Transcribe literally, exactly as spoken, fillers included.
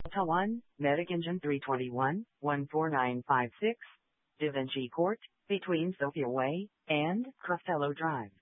Tawan, Medic Engine three twenty-one, one four nine five six, Da Vinci Court, between Sophia Way and Costello Drive.